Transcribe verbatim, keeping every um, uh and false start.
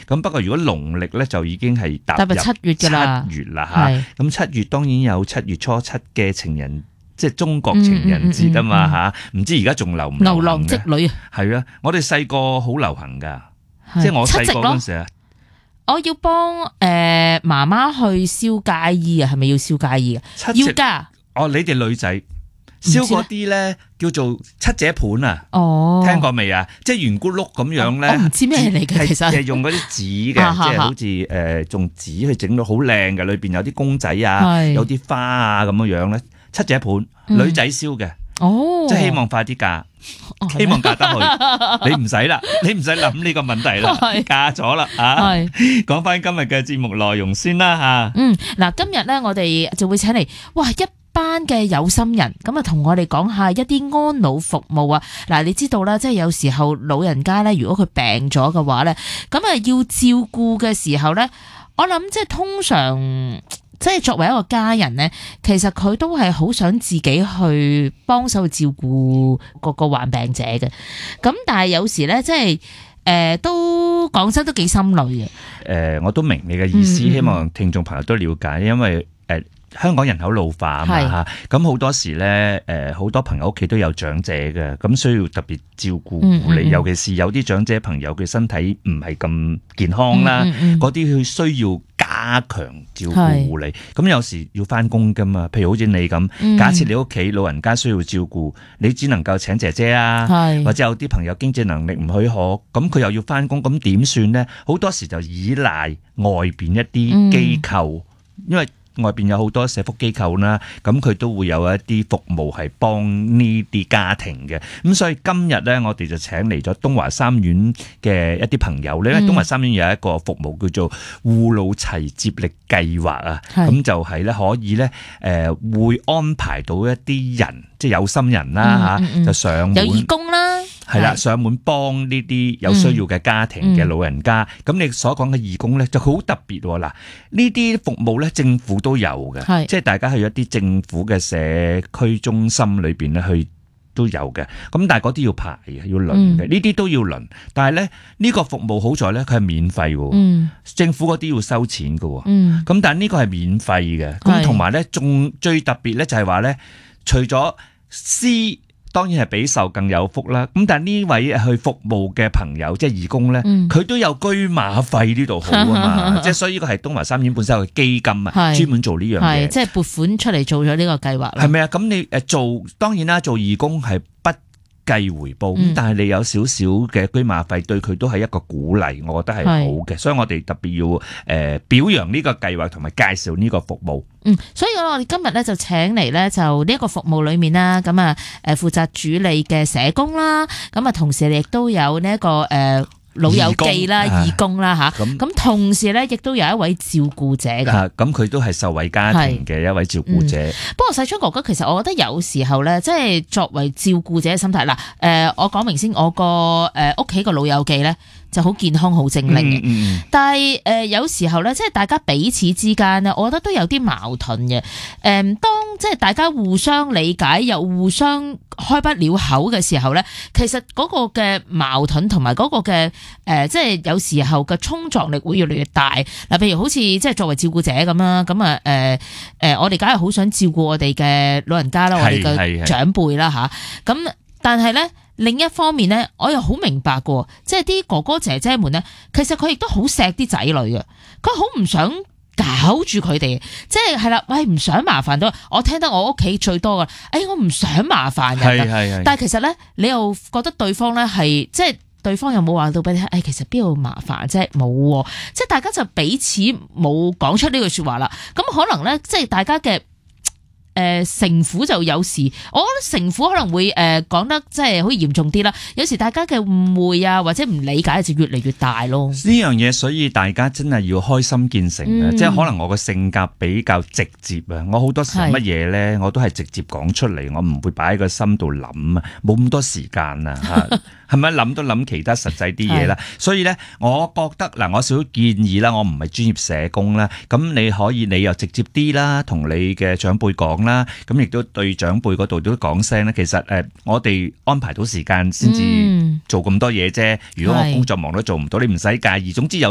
咁不過如果農曆咧就已經係踏入七月㗎啦， 七月啦嚇。咁七月當然有七月初七嘅情人，即係中國情人節啊嘛嚇。唔知而家仲流唔流行嘅？ 牛郎織女啊， 係啊！我哋細個好流行㗎，即係我細個嗰陣時啊。 我要幫誒媽媽去燒街衣啊，係咪要燒街衣啊？要㗎。哦， 你哋女仔燒嗰啲咧叫做七姐盤啊。 哦， 聽過未啊？即係圓咕碌咁樣咧。 我唔知咩嚟嘅，其實係用嗰啲紙嘅，即係好似誒用紙去整到好靚嘅，裏邊有啲公仔啊，有啲花啊咁樣樣咧。七姐盤，女仔燒嘅。哦，即係希望快啲嫁，希望嫁得去，你唔使啦，你唔使諗呢個問題啦，嫁咗啦啊！講翻今日嘅節目內容先啦吓。 嗯，嗱，今日咧我哋就會請嚟，哇，一班嘅有心人，咁啊同我哋講下一啲安老服務啊。嗱，你知道啦，即係有時候老人家咧，如果佢病咗嘅話咧，咁啊要照顧嘅時候咧，我諗即係通常。即係作為一個家人咧，其實佢都係好想自己去幫手照顧個個患病者嘅。咁但係有時咧，即係誒都講真都幾心累嘅。誒、 呃，我都明你嘅意思，嗯、希望聽眾朋友都了解，因為誒、呃、香港人口老化啊嘛嚇，咁好多時咧誒好多朋友屋企都有長者嘅，咁需要特別照顧護理，嗯嗯、尤其是有啲長者朋友嘅身體唔係咁健康啦，嗰啲佢需要加強照顧護理，咁有時要翻工噶嘛，譬如好似你咁，嗯、假設你屋企老人家需要照顧，你只能夠請姐姐啊，或者有啲朋友經濟能力唔許可，咁佢又要翻工，咁點算呢？好多時就依賴外邊一啲機構，嗯、因為外邊有好多社福機構啦，咁佢都會有一啲服務係幫呢啲家庭嘅，咁所以今日咧，我哋就請嚟咗東華三院嘅一啲朋友咧，因為東華三院有一個服務叫做護老齊接力計劃啊，咁就係咧可以咧，誒會安排到一啲人，即係有心人啦嚇，就上門有義工啦。係啦，上門幫呢啲有需要嘅家庭嘅老人家，咁、嗯嗯、你所講嘅義工咧就好特別喎。嗱，呢啲服務咧政府都有嘅，即係大家去一啲政府嘅社區中心裏邊咧去都有嘅。咁但係嗰啲要排嘅，要輪嘅，呢啲、嗯、都要輪。但係咧呢、這個服務好在咧佢係免費嘅，嗯、政府嗰啲要收錢嘅。咁、嗯、但係呢個係免費嘅。咁同埋咧仲最特別咧就係話咧，除咗私。當然係比受更有福啦，咁但係呢位去服務嘅朋友，即係義工咧，佢、嗯、都有居馬費呢度好啊嘛，即係所以呢個係東華三院本身有個基金啊，專門做呢樣嘢，即係撥款出嚟做咗呢個計劃。係咪啊？咁你誒做當然啦，做義工係不計回報，咁、嗯、但係你有少少嘅居馬費，對佢都係一個鼓勵，我覺得係好嘅，所以我哋特別要誒、呃、表揚呢個計劃同埋介紹呢個服務。嗯，所以我哋今日咧就請嚟咧就呢一個服務裏面啦，咁啊誒負責主理嘅社工啦，咁啊同時亦都有呢、這、一個誒。呃老友記啦，義工啦吓，咁同時咧亦都有一位照顧者嘅，咁佢都係受惠家庭嘅一位照顧者。嗯、不過世昌哥哥，其實我覺得有時候咧，即係作為照顧者嘅心態，嗱，誒，我講明先，我個誒屋企個老友記咧就好健康、好精靈嘅，嗯嗯、但係誒、呃、有時候咧，即係大家彼此之間咧，我覺得都有啲矛盾嘅。誒、呃，當即係大家互相理解又互相開不了口嘅時候咧，其實嗰個嘅矛盾同埋嗰個嘅誒、呃，即係有時候嘅衝撞力會越嚟越大。嗱，譬如好似即係作為照顧者咁啦，咁啊誒誒，我哋梗係好想照顧我哋嘅老人家啦，我哋嘅長輩啦吓。咁但係咧。另一方面咧，我又好明白嘅，即係啲哥哥姐姐們咧，其實佢亦都好錫啲仔女嘅，佢好唔想搞住佢哋，即係係啦，喂，唔想麻煩到我。聽得我屋企最多嘅，誒，我唔想麻煩人，係係係，但係其實咧，你又覺得對方咧係即係對方又冇話到俾你聽，誒，其實邊度麻煩啫，冇，即係大家就彼此冇講出呢句說話啦。咁可能咧，即係大家嘅。誒、呃，城府就有時，我覺得城府可能會誒講、呃、得即係好嚴重啲啦。有時大家嘅誤會啊，或者唔理解就越嚟越大咯。呢樣嘢，所以大家真係要開心見誠啊！嗯、即係可能我個性格比較直接啊，我好多時乜嘢咧，我都係直接講出嚟，我唔會擺喺個心度諗啊，冇咁多時間啊吓。係咪諗都諗其他實際啲嘢啦？所以咧，我覺得嗱，我少建議啦，我唔係專業社工啦，咁你可以你又直接啲啦，同你嘅長輩講啦，咁亦都對長輩嗰度都講聲咧。其實誒、呃，我哋安排到時間先至做咁多嘢啫。如果我工作忙都做唔到，你唔使介意。總之有。